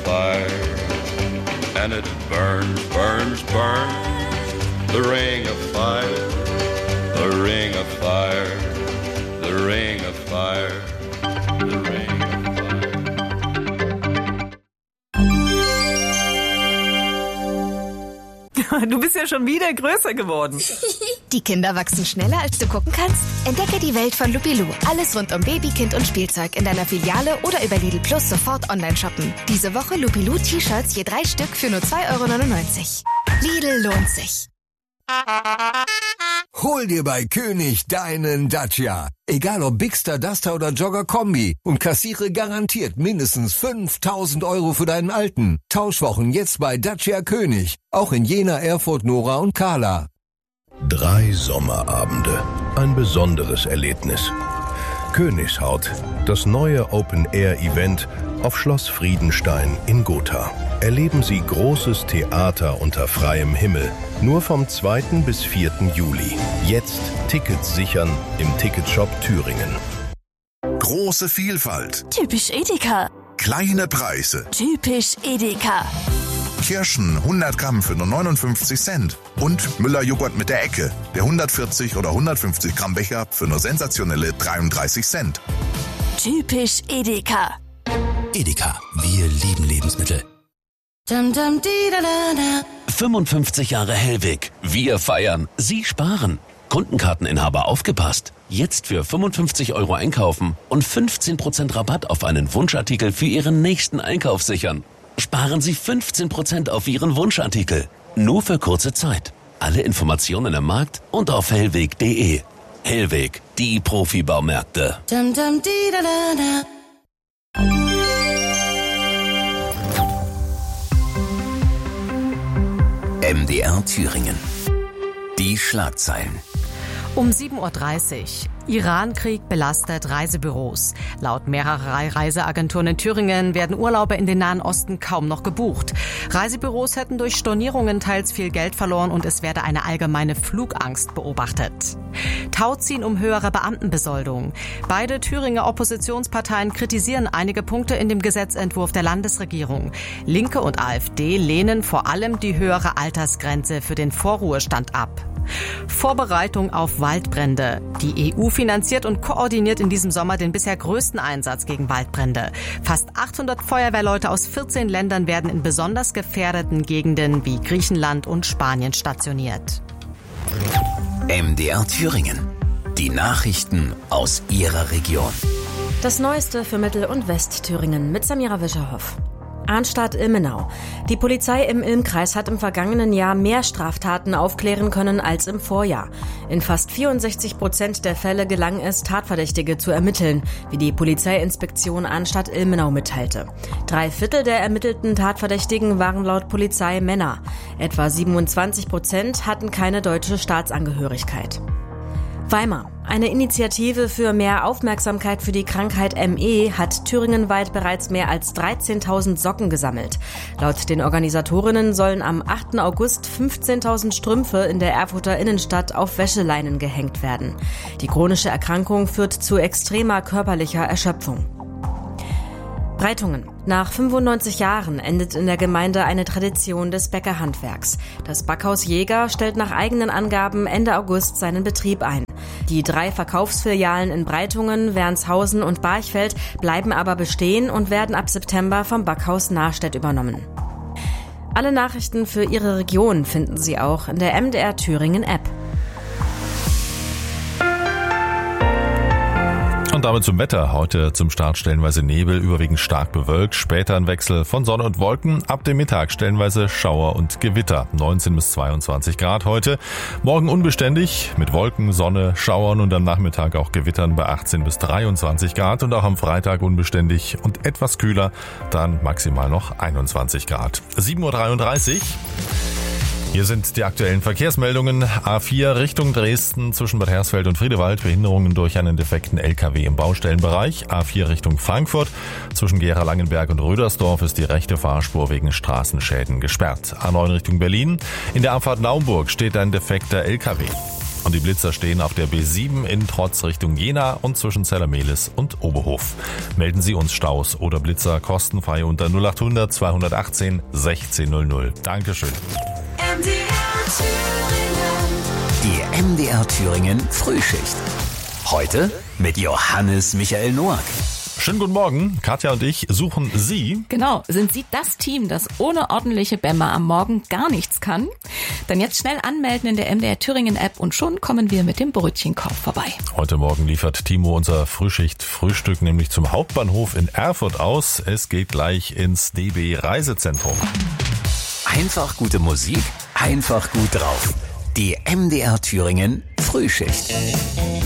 fire, and it burns, burns, burns. The ring of fire, the ring of fire, the ring of fire, the ring of fire. Du bist ja schon wieder größer geworden. Die Kinder wachsen schneller, als du gucken kannst? Entdecke die Welt von Lupilu. Alles rund um Baby, Kind und Spielzeug in deiner Filiale oder über Lidl Plus sofort online shoppen. Diese Woche Lupilu T-Shirts je 3 Stück für nur 2,99 €. Lidl lohnt sich. Hol dir bei König deinen Dacia. Egal ob Bigster, Duster oder Jogger Kombi. Und kassiere garantiert mindestens 5.000 € für deinen alten. Tauschwochen jetzt bei Dacia König. Auch in Jena, Erfurt, Nora und Kala. 3 Sommerabende. Ein besonderes Erlebnis. Königshaut. Das neue Open-Air-Event auf Schloss Friedenstein in Gotha. Erleben Sie großes Theater unter freiem Himmel. Nur vom 2. bis 4. Juli. Jetzt Tickets sichern im Ticketshop Thüringen. Große Vielfalt. Typisch Edeka. Kleine Preise. Typisch Edeka. Kirschen 100 Gramm für nur 59 Cent. Und Müller-Joghurt mit der Ecke. Der 140 oder 150 Gramm Becher für nur sensationelle 33 Cent. Typisch Edeka. Edeka, wir lieben Lebensmittel. 55 Jahre Hellwig. Wir feiern. Sie sparen. Kundenkarteninhaber aufgepasst. Jetzt für 55 € einkaufen und 15% Rabatt auf einen Wunschartikel für Ihren nächsten Einkauf sichern. Sparen Sie 15% auf Ihren Wunschartikel. Nur für kurze Zeit. Alle Informationen im Markt und auf hellweg.de. Hellwig, die Profibaumärkte. MDR Thüringen. Die Schlagzeilen. Um 7:30 Uhr. Iran-Krieg belastet Reisebüros. Laut mehrerer Reiseagenturen in Thüringen werden Urlaube in den Nahen Osten kaum noch gebucht. Reisebüros hätten durch Stornierungen teils viel Geld verloren und es werde eine allgemeine Flugangst beobachtet. Tauziehen um höhere Beamtenbesoldung. Beide Thüringer Oppositionsparteien kritisieren einige Punkte in dem Gesetzentwurf der Landesregierung. Linke und AfD lehnen vor allem die höhere Altersgrenze für den Vorruhestand ab. Vorbereitung auf Waldbrände. Die EU finanziert und koordiniert in diesem Sommer den bisher größten Einsatz gegen Waldbrände. Fast 800 Feuerwehrleute aus 14 Ländern werden in besonders gefährdeten Gegenden wie Griechenland und Spanien stationiert. MDR Thüringen. Die Nachrichten aus Ihrer Region. Das Neueste für Mittel- und Westthüringen mit Samira Wischerhoff. Arnstadt-Ilmenau. Die Polizei im Ilm-Kreis hat im vergangenen Jahr mehr Straftaten aufklären können als im Vorjahr. In fast 64% der Fälle gelang es, Tatverdächtige zu ermitteln, wie die Polizeiinspektion Arnstadt-Ilmenau mitteilte. 3/4 der ermittelten Tatverdächtigen waren laut Polizei Männer. Etwa 27% hatten keine deutsche Staatsangehörigkeit. Weimar. Eine Initiative für mehr Aufmerksamkeit für die Krankheit ME hat thüringenweit bereits mehr als 13.000 Socken gesammelt. Laut den Organisatorinnen sollen am 8. August 15.000 Strümpfe in der Erfurter Innenstadt auf Wäscheleinen gehängt werden. Die chronische Erkrankung führt zu extremer körperlicher Erschöpfung. Breitungen. Nach 95 Jahren endet in der Gemeinde eine Tradition des Bäckerhandwerks. Das Backhaus Jäger stellt nach eigenen Angaben Ende August seinen Betrieb ein. Die 3 Verkaufsfilialen in Breitungen, Wernshausen und Barchfeld bleiben aber bestehen und werden ab September vom Backhaus Nahrstedt übernommen. Alle Nachrichten für Ihre Region finden Sie auch in der MDR Thüringen App. Und damit zum Wetter. Heute zum Start stellenweise Nebel, überwiegend stark bewölkt. Später ein Wechsel von Sonne und Wolken. Ab dem Mittag stellenweise Schauer und Gewitter. 19 bis 22 Grad heute. Morgen unbeständig mit Wolken, Sonne, Schauern und am Nachmittag auch Gewittern bei 18 bis 23 Grad. Und auch am Freitag unbeständig und etwas kühler. Dann maximal noch 21 Grad. 7:33 Uhr. Hier sind die aktuellen Verkehrsmeldungen. A4 Richtung Dresden zwischen Bad Hersfeld und Friedewald. Behinderungen durch einen defekten LKW im Baustellenbereich. A4 Richtung Frankfurt. Zwischen Gera-Langenberg und Rödersdorf ist die rechte Fahrspur wegen Straßenschäden gesperrt. A9 Richtung Berlin. In der Abfahrt Naumburg steht ein defekter LKW. Und die Blitzer stehen auf der B7 in Trotz Richtung Jena und zwischen Zellermehlis und Oberhof. Melden Sie uns Staus oder Blitzer kostenfrei unter 0800 218 1600. Dankeschön. Die MDR Thüringen Frühschicht. Heute mit Johannes Michael Noack. Schönen guten Morgen. Katja und ich suchen Sie. Genau. Sind Sie das Team, das ohne ordentliche Bämmer am Morgen gar nichts kann? Dann jetzt schnell anmelden in der MDR Thüringen App und schon kommen wir mit dem Brötchenkorb vorbei. Heute Morgen liefert Timo unser Frühschicht-Frühstück nämlich zum Hauptbahnhof in Erfurt aus. Es geht gleich ins DB Reisezentrum. Einfach gute Musik, einfach gut drauf. Die MDR Thüringen Frühschicht.